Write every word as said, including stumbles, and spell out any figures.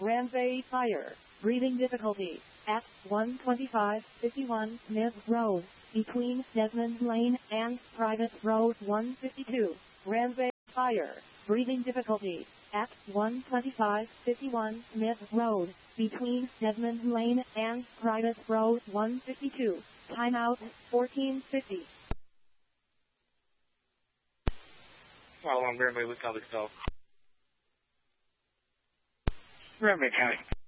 Ramsay Fire. Breathing difficulty at one twenty-five fifty-one Smith Road, between Desmond Lane and Private Road one fifty-two. Ramsay Fire. Breathing difficulty at one twenty-five fifty-one Smith Road, between Desmond Lane and Private Road one fifty-two. Timeout fourteen fifty. How long Ramsay would tell this call? Ramsay County.